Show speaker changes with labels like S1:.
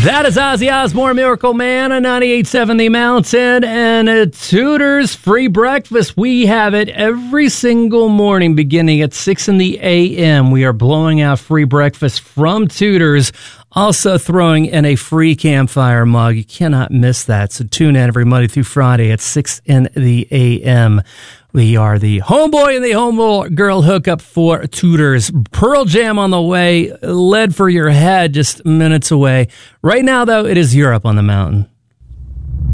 S1: That is Ozzy Osbourne, Miracle Man, on 98.7 The Mountain, and a Tudor's free breakfast. We have it every single morning beginning at 6 in the a.m. We are blowing out free breakfast from Tudor's, also throwing in a free campfire mug. You cannot miss that, so tune in every Monday through Friday at 6 in the a.m. We are the homeboy and the homegirl hookup for Tudor's. Pearl Jam on the way, Lead for Your Head just minutes away. Right now, though, it is Europe on the Mountain.